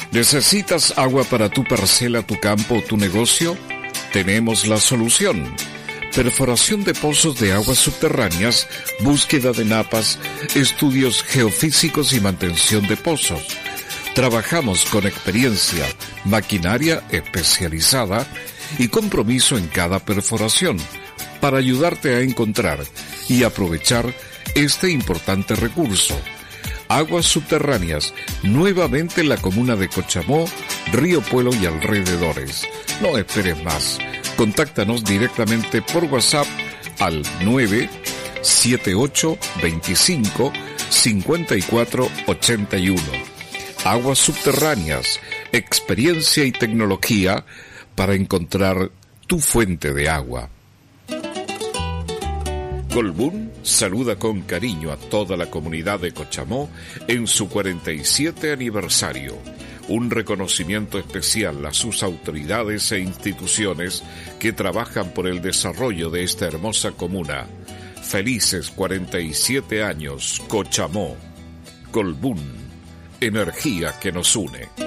¿Necesitas agua para tu parcela, tu campo o tu negocio? Tenemos la solución. Perforación de pozos de aguas subterráneas, búsqueda de napas, estudios geofísicos y mantención de pozos. Trabajamos con experiencia, maquinaria especializada y compromiso en cada perforación para ayudarte a encontrar y aprovechar este importante recurso. Aguas subterráneas, nuevamente en la comuna de Cochamó, Río Puelo y alrededores. No esperes más. Contáctanos directamente por WhatsApp al 978 25 54 81. Aguas subterráneas, experiencia y tecnología para encontrar tu fuente de agua. Colbún saluda con cariño a toda la comunidad de Cochamó en su 47 aniversario. Un reconocimiento especial a sus autoridades e instituciones que trabajan por el desarrollo de esta hermosa comuna. Felices 47 años, Cochamó. Colbún, energía que nos une.